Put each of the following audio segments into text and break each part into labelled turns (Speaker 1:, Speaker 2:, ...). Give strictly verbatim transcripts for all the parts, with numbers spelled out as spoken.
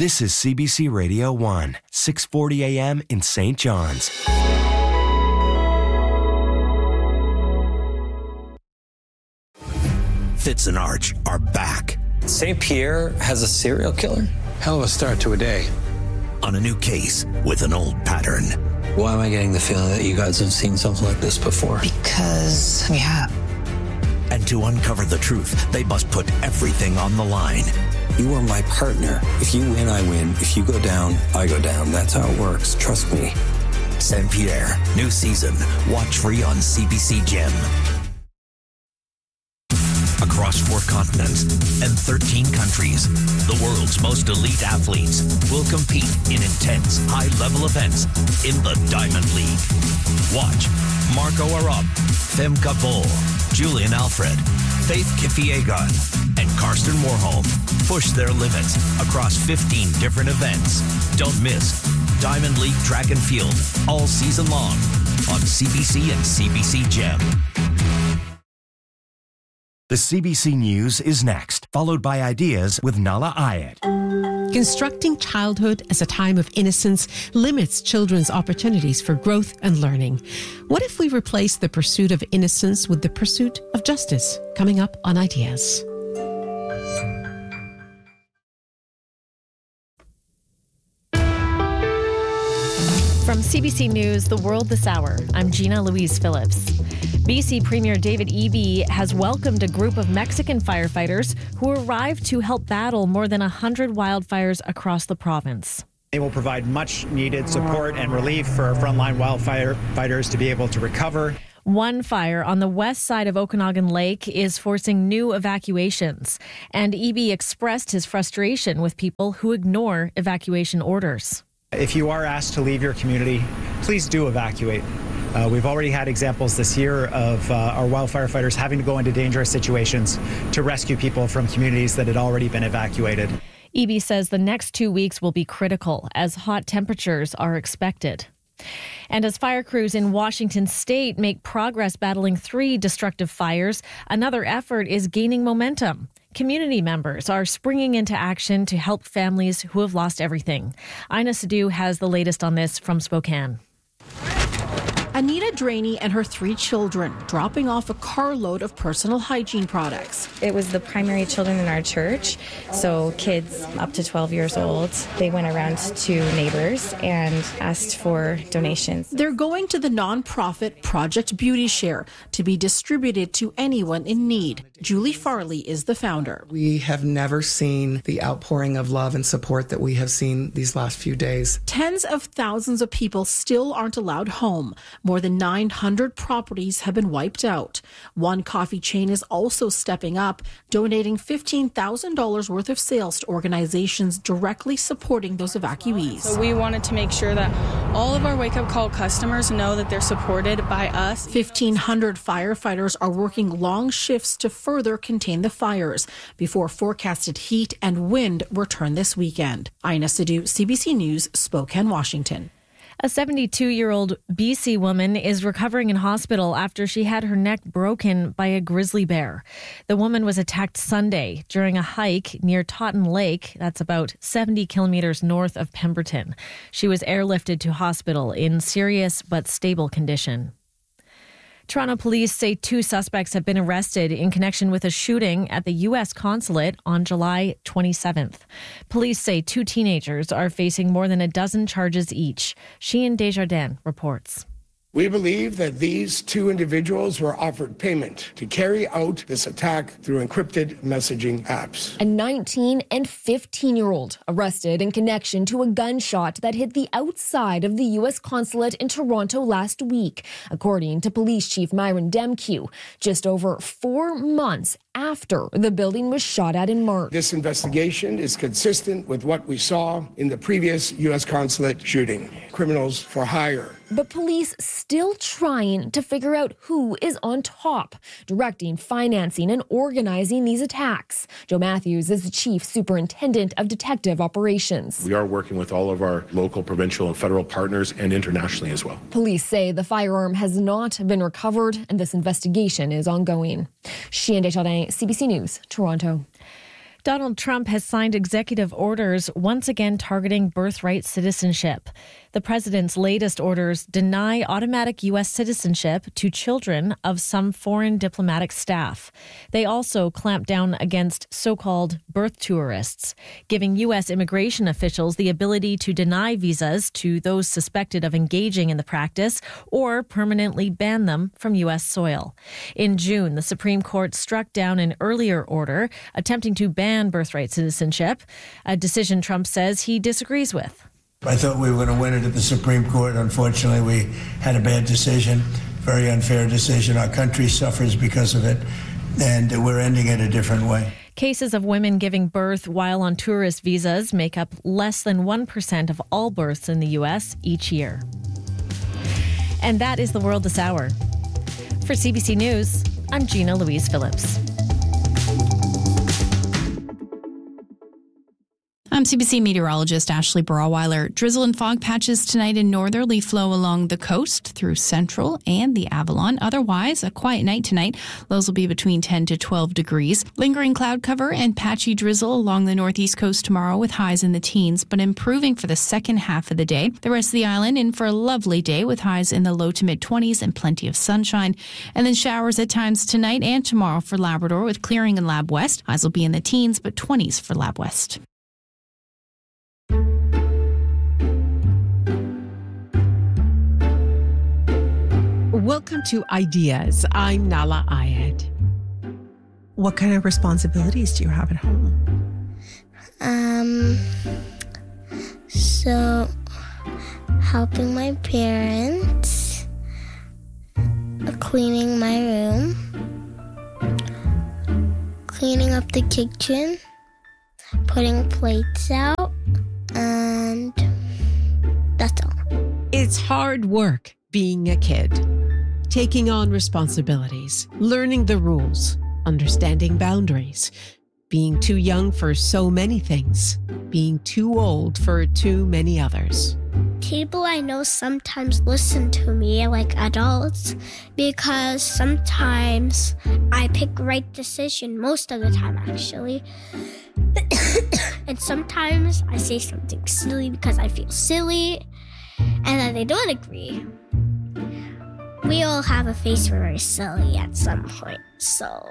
Speaker 1: This is C B C Radio one, six forty a.m. in Saint John's.
Speaker 2: Fitz and Arch are back.
Speaker 3: Saint Pierre has a serial killer?
Speaker 4: Hell of a start to a day.
Speaker 2: On a new case with an old pattern.
Speaker 3: Why am I getting the feeling that you guys have seen something like this before?
Speaker 5: Because we have.
Speaker 2: And to uncover the truth, they must put everything on the line.
Speaker 3: You are my partner. If you win, I win. If you go down, I go down. That's how it works. Trust me.
Speaker 2: Saint Pierre, new season. Watch free on C B C Gem. Across four continents and thirteen countries, the world's most elite athletes will compete in intense, high-level events in the Diamond League. Watch Marco Arop, Femke Bol, Julian Alfred, Faith Kipyegon, and Karsten Warholm push their limits across fifteen different events. Don't miss Diamond League Track and Field all season long on C B C and C B C Gem.
Speaker 1: The C B C News is next, followed by Ideas with Nala Ayed.
Speaker 6: Constructing childhood as a time of innocence limits children's opportunities for growth and learning. What if we replace the pursuit of innocence with the pursuit of justice? Coming up on Ideas.
Speaker 7: From C B C News, The World This Hour, I'm Gina Louise Phillips. B C Premier David Eby has welcomed a group of Mexican firefighters who arrived to help battle more than one hundred wildfires across the province.
Speaker 8: They will provide much needed support and relief for our frontline wildfire fighters to be able to recover.
Speaker 7: One fire on the west side of Okanagan Lake is forcing new evacuations, and Eby expressed his frustration with people who ignore evacuation orders.
Speaker 8: If you are asked to leave your community, please do evacuate. Uh, we've already had examples this year of uh, our wildfire fighters having to go into dangerous situations to rescue people from communities that had already been evacuated.
Speaker 7: Eby says the next two weeks will be critical as hot temperatures are expected. And as fire crews in Washington state make progress battling three destructive fires, another effort is gaining momentum. Community members are springing into action to help families who have lost everything. Ina Sidhu has the latest on this from Spokane.
Speaker 9: Anita Draney and her three children dropping off a carload of personal hygiene products.
Speaker 10: It was the primary children in our church, so kids up to twelve years old. They went around to neighbors and asked for donations.
Speaker 9: They're going to the nonprofit Project Beauty Share to be distributed to anyone in need. Julie Farley is the founder.
Speaker 11: We have never seen the outpouring of love and support that we have seen these last few days.
Speaker 9: Tens of thousands of people still aren't allowed home. More than nine hundred properties have been wiped out. One coffee chain is also stepping up, donating fifteen thousand dollars worth of sales to organizations directly supporting those evacuees.
Speaker 12: So we wanted to make sure that all of our wake-up call customers know that they're supported by us.
Speaker 9: fifteen hundred firefighters are working long shifts to further contain the fires before forecasted heat and wind return this weekend. Ina Sidhu, C B C News, Spokane, Washington.
Speaker 7: A seventy-two-year-old B C woman is recovering in hospital after she had her neck broken by a grizzly bear. The woman was attacked Sunday during a hike near Totten Lake. That's about seventy kilometers north of Pemberton. She was airlifted to hospital in serious but stable condition. Toronto police say two suspects have been arrested in connection with a shooting at the U S consulate on July twenty-seventh. Police say two teenagers are facing more than a dozen charges each. Sheehan Desjardins reports.
Speaker 13: We believe that these two individuals were offered payment to carry out this attack through encrypted messaging apps.
Speaker 14: A nineteen and fifteen-year-old arrested in connection to a gunshot that hit the outside of the U S consulate in Toronto last week, according to Police Chief Myron Demkew, just over four months after the building was shot at in March.
Speaker 13: This investigation is consistent with what we saw in the previous U S consulate shooting. Criminals for hire.
Speaker 14: But police still trying to figure out who is on top, directing, financing, and organizing these attacks. Joe Matthews is the Chief Superintendent of Detective Operations.
Speaker 15: We are working with all of our local, provincial, and federal partners and internationally as well.
Speaker 14: Police say the firearm has not been recovered and this investigation is ongoing. Sheehan Desjardins, C B C News, Toronto.
Speaker 7: Donald Trump has signed executive orders once again targeting birthright citizenship. The president's latest orders deny automatic U S citizenship to children of some foreign diplomatic staff. They also clamp down against so-called birth tourists, giving U S immigration officials the ability to deny visas to those suspected of engaging in the practice or permanently ban them from U S soil. In June, the Supreme Court struck down an earlier order attempting to ban birthright citizenship, a decision Trump says he disagrees with.
Speaker 4: I thought we were going to win it at the Supreme Court. Unfortunately, we had a bad decision, very unfair decision. Our country suffers because of it, and we're ending it a different way.
Speaker 7: Cases of women giving birth while on tourist visas make up less than one percent of all births in the U S each year. And that is the world this hour. For C B C News, I'm Gina Louise Phillips.
Speaker 16: I'm C B C meteorologist Ashley Brawweiler. Drizzle and fog patches tonight in northerly flow along the coast through central and the Avalon. Otherwise, a quiet night tonight. Lows will be between ten to twelve degrees. Lingering cloud cover and patchy drizzle along the northeast coast tomorrow with highs in the teens, but improving for the second half of the day. The rest of the island in for a lovely day with highs in the low to mid twenties and plenty of sunshine. And then showers at times tonight and tomorrow for Labrador with clearing in Lab West. Highs will be in the teens, but twenties for Lab West.
Speaker 6: Welcome to Ideas. I'm Nala Ayed.
Speaker 17: What kind of responsibilities do you have at home?
Speaker 18: Um, so helping my parents, cleaning my room, cleaning up the kitchen, putting plates out, and that's all.
Speaker 6: It's hard work being a kid. Taking on responsibilities, learning the rules, understanding boundaries, being too young for so many things, being too old for too many others.
Speaker 18: People I know sometimes listen to me like adults because sometimes I pick right decision, most of the time actually. And sometimes I say something silly because I feel silly and then they don't agree. We all have a face for very silly at some point, so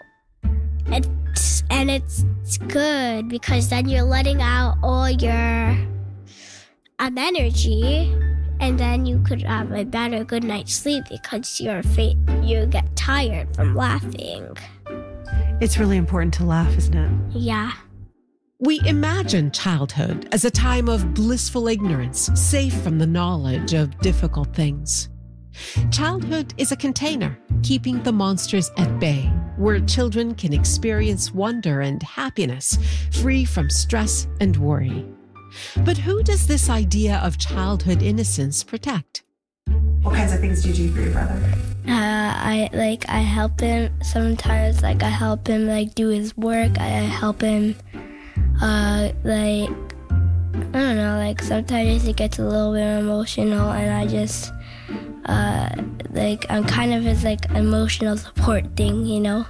Speaker 18: it's and it's, it's good because then you're letting out all your um, energy, and then you could have a better good night's sleep because your fa- you get tired from laughing.
Speaker 17: It's really important to laugh, isn't it?
Speaker 18: Yeah.
Speaker 6: We imagine childhood as a time of blissful ignorance, safe from the knowledge of difficult things. Childhood is a container keeping the monsters at bay, where children can experience wonder and happiness, free from stress and worry. But who does this idea of childhood innocence protect?
Speaker 17: What kinds of things do you do for your brother?
Speaker 18: Uh, I like I help him sometimes. Like I help him like do his work. I help him. Uh, like I don't know. Like sometimes he gets a little bit emotional, and I just. Uh, like I'm kind of his like emotional support thing, you know?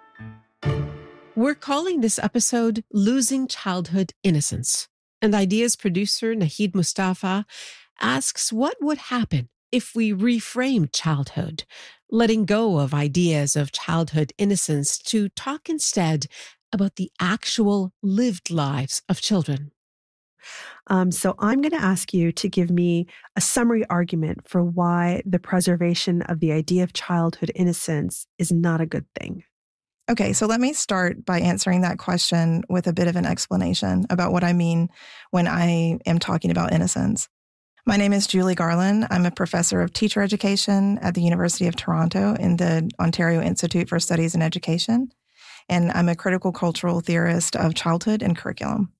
Speaker 6: We're calling this episode Losing Childhood Innocence. And Ideas producer Nahid Mustafa asks what would happen if we reframed childhood, letting go of ideas of childhood innocence to talk instead about the actual lived lives of children.
Speaker 17: Um, so I'm going to ask you to give me a summary argument for why the preservation of the idea of childhood innocence is not a good thing.
Speaker 19: Okay, so let me start by answering that question with a bit of an explanation about what I mean when I am talking about innocence. My name is Julie Garland. I'm a professor of teacher education at the University of Toronto in the Ontario Institute for Studies in Education, and I'm a critical cultural theorist of childhood and curriculum.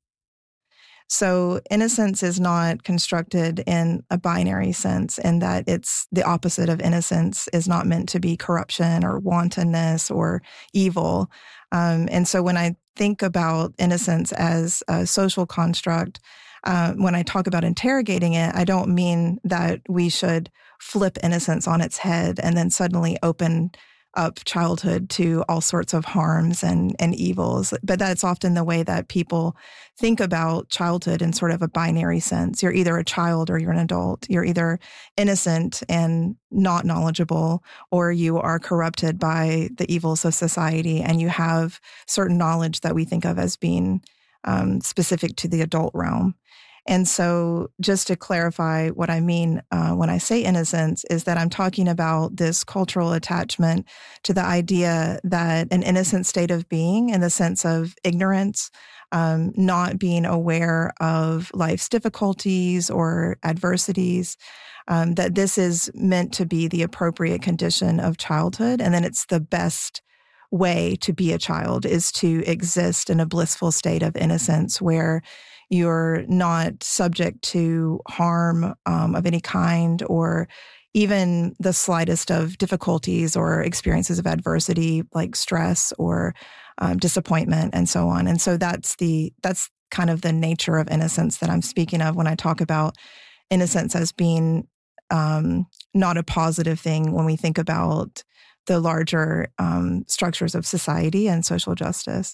Speaker 19: So innocence is not constructed in a binary sense, in that it's the opposite of innocence is not meant to be corruption or wantonness or evil. Um, and so when I think about innocence as a social construct, uh, when I talk about interrogating it, I don't mean that we should flip innocence on its head and then suddenly open up childhood to all sorts of harms and, and evils. But that's often the way that people think about childhood in sort of a binary sense. You're either a child or you're an adult. You're either innocent and not knowledgeable, or you are corrupted by the evils of society, and you have certain knowledge that we think of as being um, specific to the adult realm. And so just to clarify what I mean uh, when I say innocence is that I'm talking about this cultural attachment to the idea that an innocent state of being, in the sense of ignorance, um, not being aware of life's difficulties or adversities, um, that this is meant to be the appropriate condition of childhood. And then it's the best way to be a child is to exist in a blissful state of innocence where you're not subject to harm um, of any kind, or even the slightest of difficulties or experiences of adversity like stress or um, disappointment and so on. And so that's the that's kind of the nature of innocence that I'm speaking of when I talk about innocence as being um, not a positive thing when we think about the larger um, structures of society and social justice.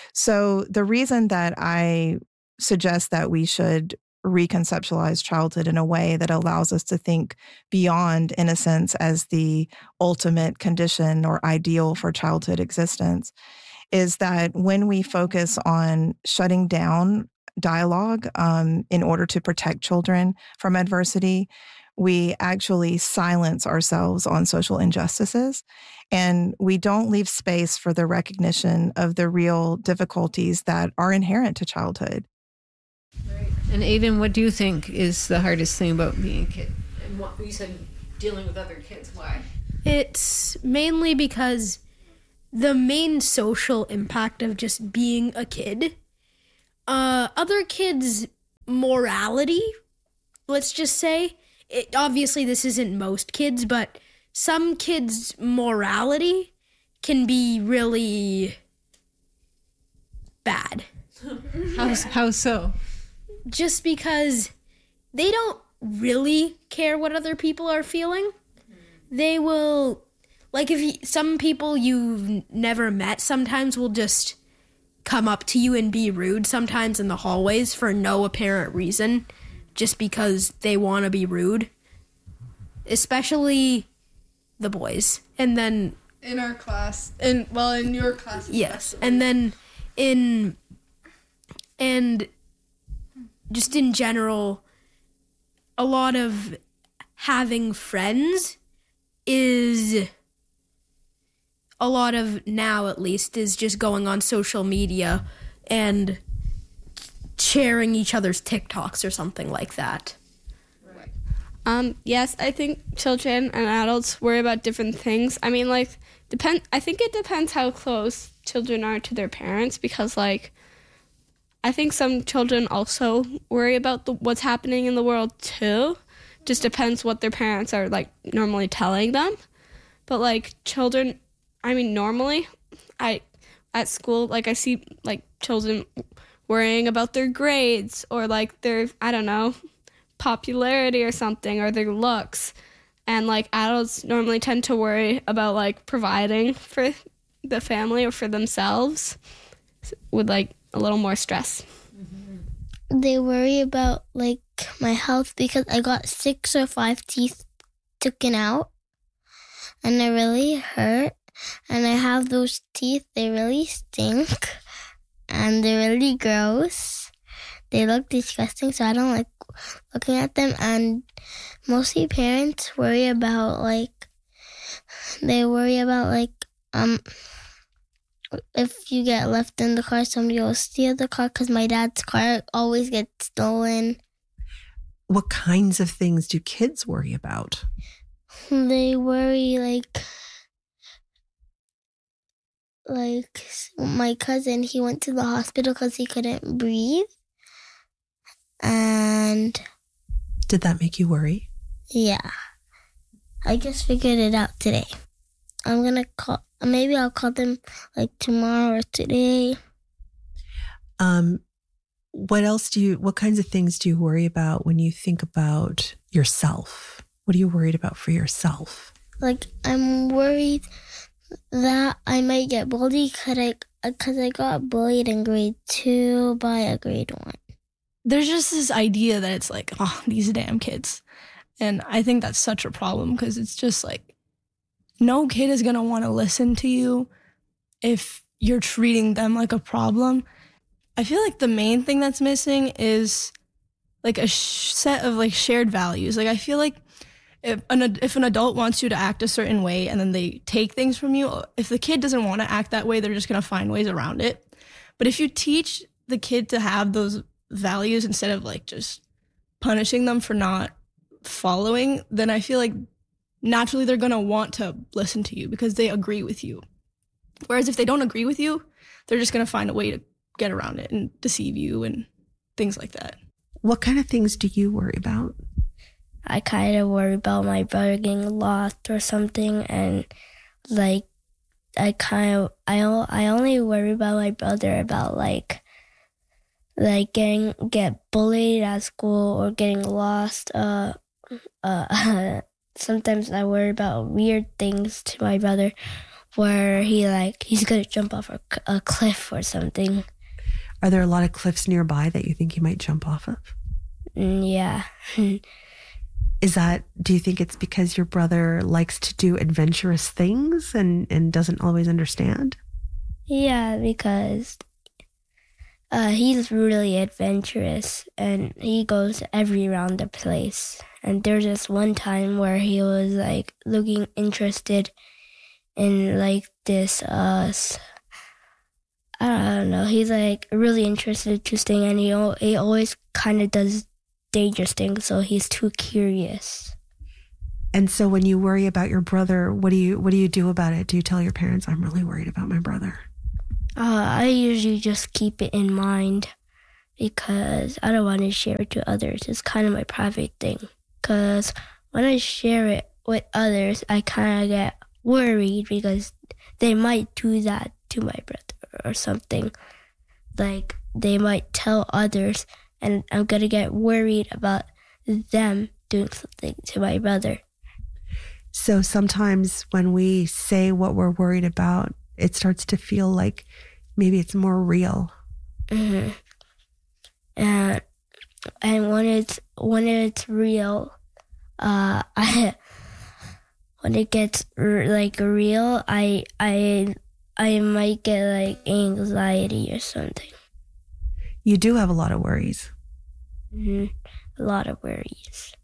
Speaker 19: So the reason that I suggest that we should reconceptualize childhood in a way that allows us to think beyond innocence as the ultimate condition or ideal for childhood existence is that when we focus on shutting down dialogue um, in order to protect children from adversity, we actually silence ourselves on social injustices, and we don't leave space for the recognition of the real difficulties that are inherent to childhood.
Speaker 20: Right. And Aiden, what do you think is the hardest thing about being a kid? And what you said, dealing with other kids, why?
Speaker 21: It's mainly because the main social impact of just being a kid, uh, other kids' morality, let's just say, it, obviously this isn't most kids, but some kids' morality can be really bad.
Speaker 20: How, how so?
Speaker 21: Just because they don't really care what other people are feeling. They will, like if you, some people you've never met sometimes will just come up to you and be rude sometimes in the hallways for no apparent reason, just because they want to be rude. Especially the boys. And then
Speaker 12: in our class, in well, in your class.
Speaker 21: Yes, and then in and just in general, a lot of having friends is a lot of now at least is just going on social media and sharing each other's TikToks or something like that.
Speaker 12: Um, yes, I think children and adults worry about different things. I mean, like, depend. I think it depends how close children are to their parents, because, like, I think some children also worry about the, what's happening in the world, too. Just depends what their parents are, like, normally telling them. But, like, children, I mean, normally, I, at school, like, I see, like, children worrying about their grades or, like, their, I don't know, popularity or something, or their looks. And like adults normally tend to worry about like providing for the family or for themselves with like a little more stress.
Speaker 18: Mm-hmm. They worry about like my health because I got six or five teeth taken out and they really hurt, and I have those teeth, they really stink and they're really gross. They look disgusting, so I don't like looking at them. And mostly parents worry about like they worry about like um if you get left in the car, somebody will steal the car, because my dad's car always gets stolen.
Speaker 17: What kinds of things do kids worry about?
Speaker 18: They worry like like my cousin, he went to the hospital because he couldn't breathe. And
Speaker 17: did that make you worry?
Speaker 18: Yeah. I just figured it out today. I'm going to call, maybe I'll call them like tomorrow or today.
Speaker 17: Um, what else do you, what kinds of things do you worry about when you think about yourself? What are you worried about for yourself?
Speaker 18: Like, I'm worried that I might get bullied because I, because I got bullied in grade two by a grade one.
Speaker 5: There's just this idea that it's like, oh, these damn kids. And I think that's such a problem because it's just like, no kid is going to want to listen to you if you're treating them like a problem. I feel like the main thing that's missing is like a sh- set of like shared values. Like I feel like if an, if an adult wants you to act a certain way and then they take things from you, if the kid doesn't want to act that way, they're just going to find ways around it. But if you teach the kid to have those values instead of like just punishing them for not following, then I feel like naturally they're going to want to listen to you because they agree with you. Whereas if they don't agree with you, they're just going to find a way to get around it and deceive you and things like that.
Speaker 17: What kind of things do you worry about?
Speaker 18: I kind of worry about my brother getting lost or something, and like I kind of I I only worry about my brother about like like getting get bullied at school or getting lost. Uh, uh. Sometimes I worry about weird things to my brother, where he like he's gonna jump off a, a cliff or something.
Speaker 17: Are there a lot of cliffs nearby that you think you might jump off of?
Speaker 18: Mm, yeah.
Speaker 17: Is that, do you think it's because your brother likes to do adventurous things and, and doesn't always understand?
Speaker 18: Yeah, because uh, he's really adventurous and he goes every around the place. And there's just one time where he was like looking interested in like this, uh, I don't know, he's like really interested to sing, and he, he always kind of does dangerous things, so he's too curious.
Speaker 17: And so when you worry about your brother, what do you what do you do about it? Do you tell your parents, I'm really worried about my brother?
Speaker 18: Uh, I usually just keep it in mind because I don't want to share it to others. It's kind of my private thing. Because when I share it with others, I kind of get worried because they might do that to my brother or something. Like they might tell others, and I'm going to get worried about them doing something to my brother.
Speaker 17: So sometimes when we say what we're worried about, it starts to feel like maybe it's more real.
Speaker 18: Mm-hmm. And, and when it's, when it's real, uh, I, when it gets r- like real, I, I, I might get like anxiety or something.
Speaker 17: You do have a lot of worries.
Speaker 18: Mm-hmm. A lot of worries.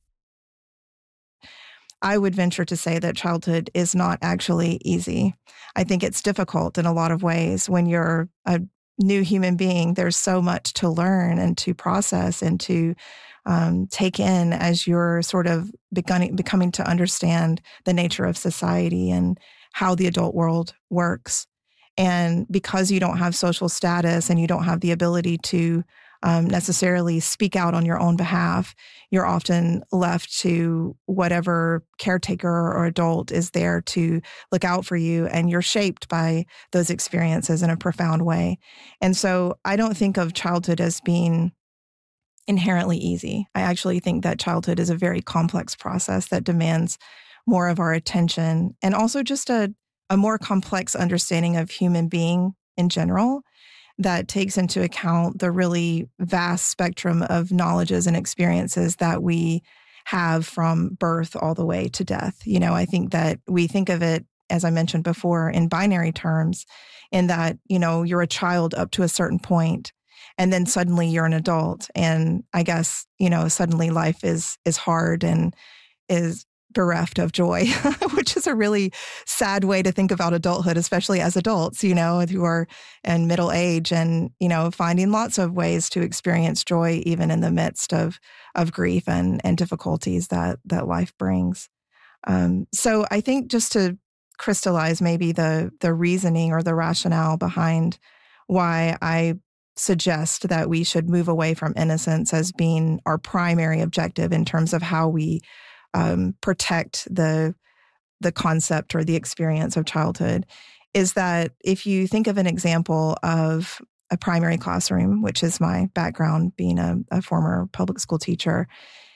Speaker 19: I would venture to say that childhood is not actually easy. I think it's difficult in a lot of ways. When you're a new human being, there's so much to learn and to process and to um, take in as you're sort of beginning, becoming to understand the nature of society and how the adult world works. And because you don't have social status and you don't have the ability to um, necessarily speak out on your own behalf, you're often left to whatever caretaker or adult is there to look out for you, and you're shaped by those experiences in a profound way. And so I don't think of childhood as being inherently easy. I actually think that childhood is a very complex process that demands more of our attention and also just a, a more complex understanding of human being in general that takes into account the really vast spectrum of knowledges and experiences that we have from birth all the way to death. You know, I think that we think of it, as I mentioned before, in binary terms, in that, you know, you're a child up to a certain point, and then suddenly you're an adult. And I guess, you know, suddenly life is is hard and is bereft of joy, which is a really sad way to think about adulthood, especially as adults, you know, who are in middle age and, you know, finding lots of ways to experience joy, even in the midst of, of grief and, and difficulties that, that life brings. Um, so I think just to crystallize maybe the, the reasoning or the rationale behind why I suggest that we should move away from innocence as being our primary objective in terms of how we Um, protect the the concept or the experience of childhood, is that if you think of an example of a primary classroom, which is my background being a, a former public school teacher,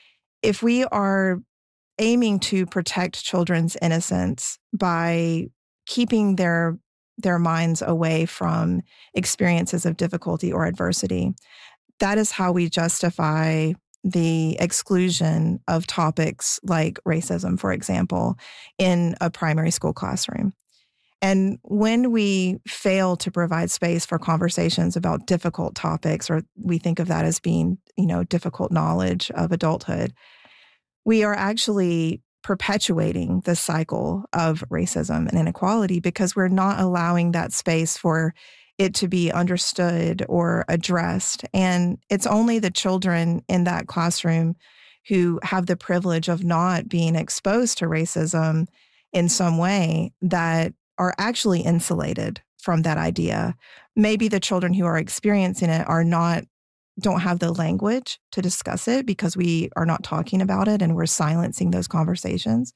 Speaker 19: if we are aiming to protect children's innocence by keeping their their minds away from experiences of difficulty or adversity. That is how we justify the exclusion of topics like racism, for example, in a primary school classroom. And when we fail to provide space for conversations about difficult topics, or we think of that as being, you know, difficult knowledge of adulthood, we are actually perpetuating the cycle of racism and inequality because we're not allowing that space for it to be understood or addressed. And it's only the children in that classroom who have the privilege of not being exposed to racism in some way that are actually insulated from that idea. Maybe the children who are experiencing it are not, don't have the language to discuss it because we are not talking about it and we're silencing those conversations.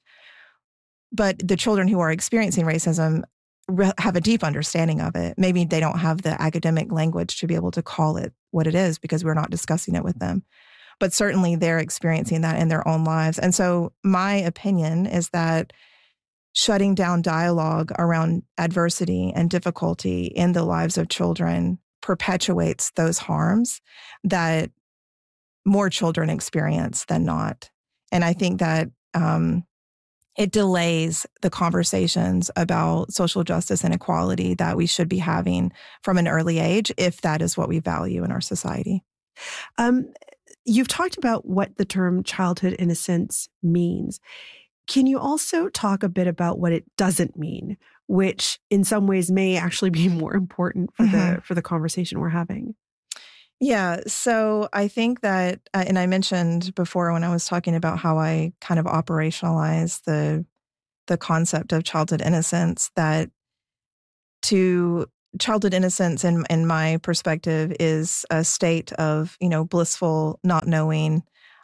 Speaker 19: But the children who are experiencing racism re- have a deep understanding of it. Maybe they don't have the academic language to be able to call it what it is because we're not discussing it with them. But certainly they're experiencing that in their own lives. And so my opinion is that shutting down dialogue around adversity and difficulty in the lives of children perpetuates those harms that more children experience than not. And I think that um, it delays the conversations about social justice and equality that we should be having from an early age, if that is what we value in our society.
Speaker 17: Um, you've talked about what the term childhood innocence means. Can you also talk a bit about what it doesn't mean, which in some ways may actually be more important for mm-hmm. the for the conversation we're having?
Speaker 19: Yeah, so I think that, uh, and I mentioned before when I was talking about how I kind of operationalize the the concept of childhood innocence, that to childhood innocence, in in my perspective, is a state of, you know, blissful not knowing,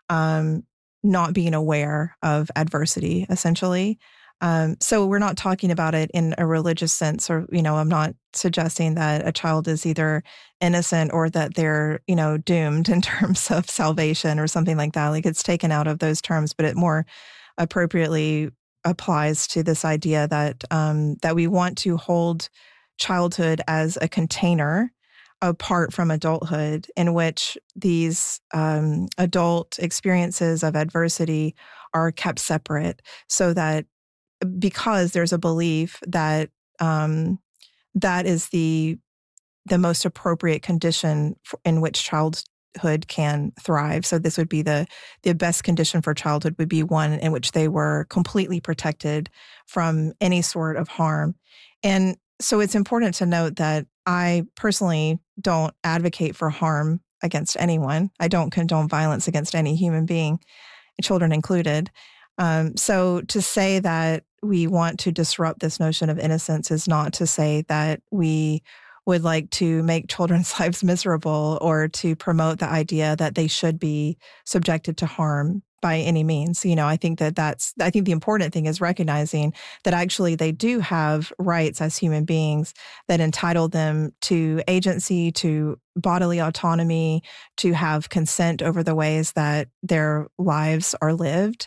Speaker 19: um, not being aware of adversity, essentially. Um, so we're not talking about it in a religious sense, or, you know, I'm not suggesting that a child is either innocent or that they're, you know, doomed in terms of salvation or something like that. Like, it's taken out of those terms, but it more appropriately applies to this idea that um, that we want to hold childhood as a container apart from adulthood, in which these um, adult experiences of adversity are kept separate, so that because there's a belief that um, that is the the most appropriate condition for, in which childhood can thrive. So this would be the the best condition for childhood would be one in which they were completely protected from any sort of harm. And so it's important to note that I personally don't advocate for harm against anyone. I don't condone violence against any human being, children included. Um, so to say that we want to disrupt this notion of innocence is not to say that we would like to make children's lives miserable or to promote the idea that they should be subjected to harm by any means. You know, I think that that's, I think the important thing is recognizing that actually they do have rights as human beings that entitle them to agency, to bodily autonomy, to have consent over the ways that their lives are lived.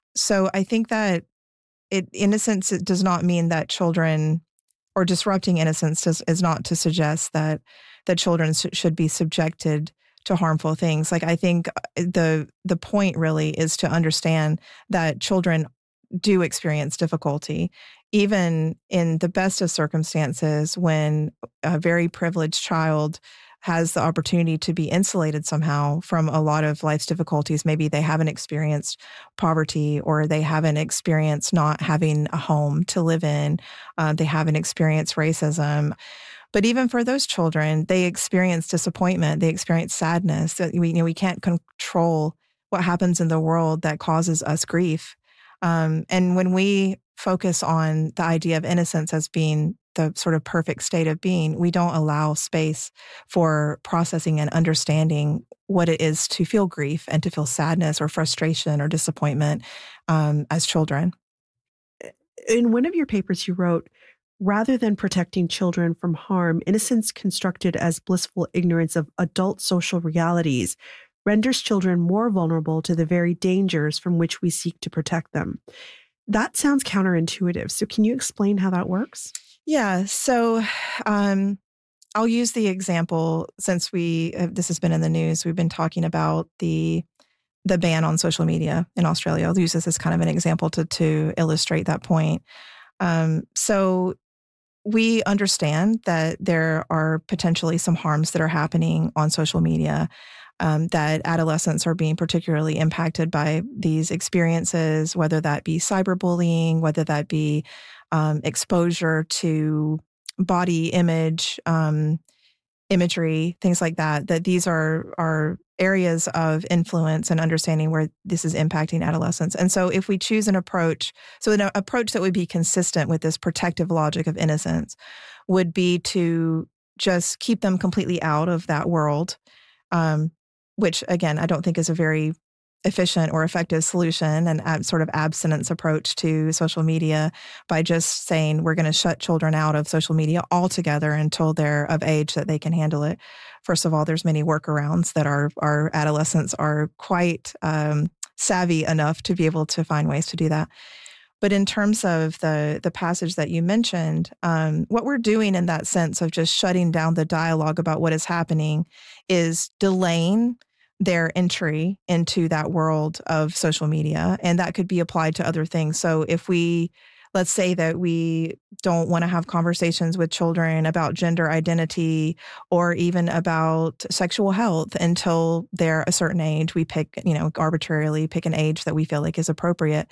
Speaker 19: So I think that it, innocence it does not mean that children, or disrupting innocence does, is not to suggest that that children sh- should be subjected to harmful things. Like, I think the the point really is to understand that children do experience difficulty, even in the best of circumstances, when a very privileged child has the opportunity to be insulated somehow from a lot of life's difficulties. Maybe they haven't experienced poverty, or they haven't experienced not having a home to live in. Uh, they haven't experienced racism. But even for those children, they experience disappointment. They experience sadness. We, you know, we can't control what happens in the world that causes us grief. Um, and when we focus on the idea of innocence as being the sort of perfect state of being, we don't allow space for processing and understanding what it is to feel grief and to feel sadness or frustration or disappointment um, as children.
Speaker 17: In one of your papers, you wrote, rather than protecting children from harm, innocence constructed as blissful ignorance of adult social realities renders children more vulnerable to the very dangers from which we seek to protect them. That sounds counterintuitive. So can you explain how that works?
Speaker 19: Yeah. So um, I'll use the example, since we uh, this has been in the news, we've been talking about the the ban on social media in Australia. I'll use this as kind of an example to to illustrate that point. Um, so we understand that there are potentially some harms that are happening on social media, um, that adolescents are being particularly impacted by these experiences, whether that be cyberbullying, whether that be um, exposure to body image, um, imagery, things like that, that these are, are areas of influence and understanding where this is impacting adolescents. And so if we choose an approach, so an approach that would be consistent with this protective logic of innocence would be to just keep them completely out of that world, um, which, again, I don't think is a very efficient or effective solution, and ab- sort of abstinence approach to social media, by just saying we're going to shut children out of social media altogether until they're of age that they can handle it. First of all, there's many workarounds that our, our adolescents are quite um, savvy enough to be able to find ways to do that. But in terms of the, the passage that you mentioned, um, what we're doing in that sense of just shutting down the dialogue about what is happening is delaying their entry into that world of social media. And that could be applied to other things. So if we, let's say that we don't want to have conversations with children about gender identity or even about sexual health until they're a certain age, we pick, you know, arbitrarily pick an age that we feel like is appropriate.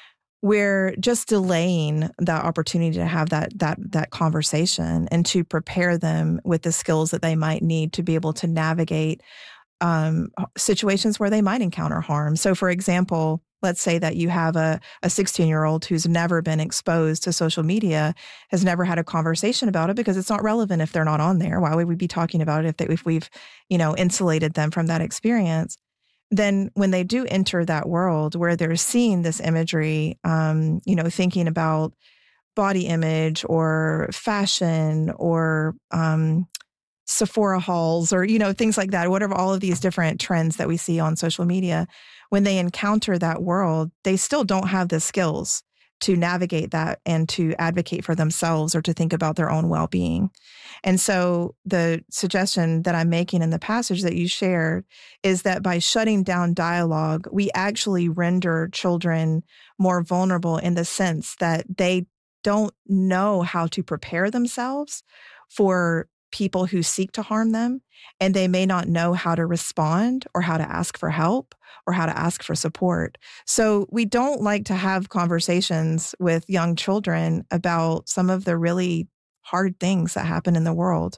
Speaker 19: We're just delaying that opportunity to have that that that conversation and to prepare them with the skills that they might need to be able to navigate Um, situations where they might encounter harm. So, for example, let's say that you have a a sixteen-year-old who's never been exposed to social media, has never had a conversation about it because it's not relevant if they're not on there. Why would we be talking about it if they, if we've, you know, insulated them from that experience? Then when they do enter that world where they're seeing this imagery, um, you know, thinking about body image or fashion or um Sephora hauls or, you know, things like that, whatever, all of these different trends that we see on social media, when they encounter that world, they still don't have the skills to navigate that and to advocate for themselves or to think about their own well-being. And so the suggestion that I'm making in the passage that you shared is that by shutting down dialogue, we actually render children more vulnerable in the sense that they don't know how to prepare themselves for people who seek to harm them, and they may not know how to respond or how to ask for help or how to ask for support. So we don't like to have conversations with young children about some of the really hard things that happen in the world.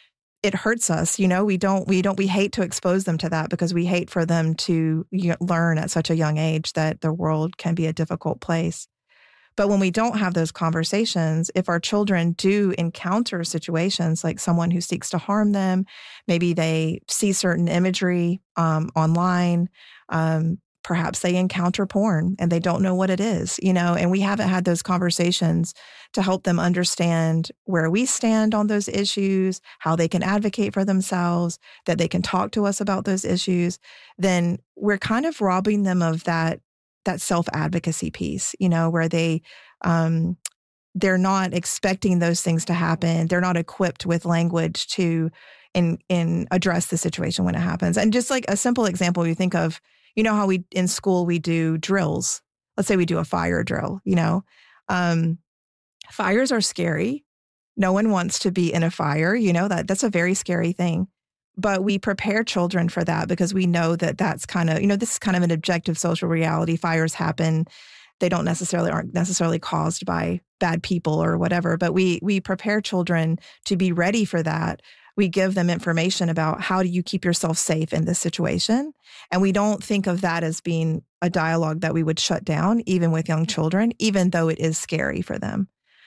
Speaker 19: It hurts us, you know, we don't, we don't, we hate to expose them to that because we hate for them to learn at such a young age that the world can be a difficult place. But when we don't have those conversations, if our children do encounter situations like someone who seeks to harm them, maybe they see certain imagery um, online, um, perhaps they encounter porn and they don't know what it is, you know, and we haven't had those conversations to help them understand where we stand on those issues, how they can advocate for themselves, that they can talk to us about those issues, then we're kind of robbing them of that that self-advocacy piece, you know, where they, um, they're not expecting those things to happen. They're not equipped with language to in, in address the situation when it happens. And just like a simple example, you think of, you know, how we, in school, we do drills. Let's say we do a fire drill, you know, um, fires are scary. No one wants to be in a fire, you know, that that's a very scary thing. But we prepare children for that because we know that that's kind of, you know, this is kind of an objective social reality. Fires happen. They don't necessarily, aren't necessarily caused by bad people or whatever, but we we prepare children to be ready for that. We give them information about how do you keep yourself safe in this situation. And we don't think of that as being a dialogue that we would shut down, even with young children, even though it is scary for them.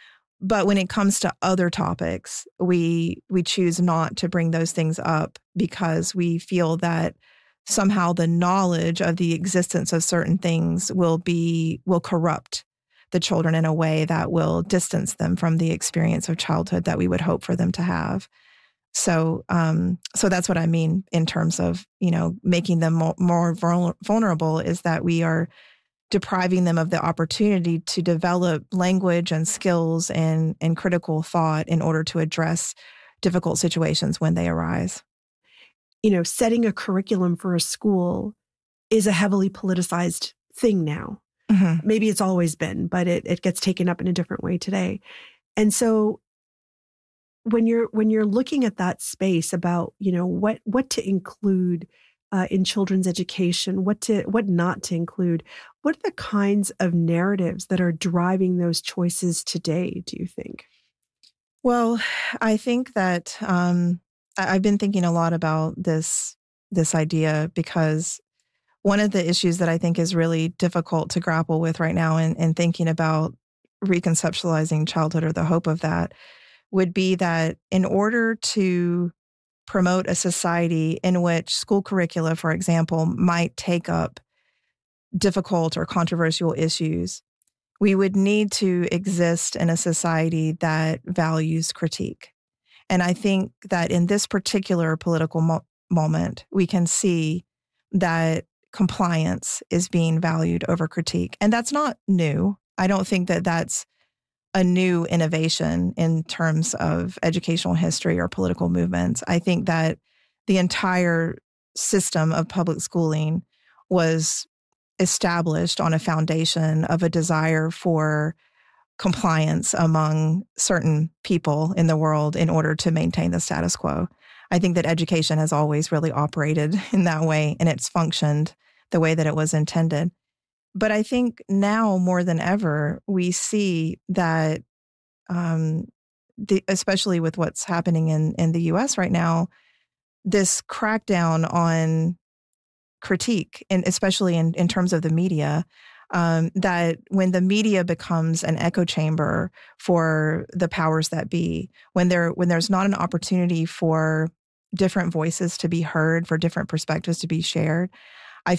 Speaker 19: But when it comes to other topics, we we choose not to bring those things up because we feel that somehow the knowledge of the existence of certain things will be will corrupt the children in a way that will distance them from the experience of childhood that we would hope for them to have. So, um, so that's what I mean in terms of, you know, making them more, more vulnerable is that we are depriving them of the opportunity to develop language and skills and, and critical thought in order to address difficult situations when they arise.
Speaker 17: You know, setting a curriculum for a school is a heavily politicized thing now. Mm-hmm. Maybe it's always been, but it, it gets taken up in a different way today. And so when you're when you're looking at that space about, you know, what what to include uh, in children's education, what to what not to include, what are the kinds of narratives that are driving those choices today, do you think?
Speaker 19: Well, I think that um, I've been thinking a lot about this this idea because one of the issues that I think is really difficult to grapple with right now in, in thinking about reconceptualizing childhood or the hope of that would be that in order to promote a society in which school curricula, for example, might take up difficult or controversial issues, we would need to exist in a society that values critique. And I think that in this particular political mo- moment, we can see that compliance is being valued over critique. And that's not new. I don't think that that's a new innovation in terms of educational history or political movements. I think that the entire system of public schooling was established on a foundation of a desire for compliance among certain people in the world in order to maintain the status quo. I think that education has always really operated in that way, and it's functioned the way that it was intended. But I think now more than ever, we see that, um, the, especially with what's happening in, in the U S right now, this crackdown on critique, and especially in, in terms of the media, um, that when the media becomes an echo chamber for the powers that be, when there when there's not an opportunity for different voices to be heard, for different perspectives to be shared,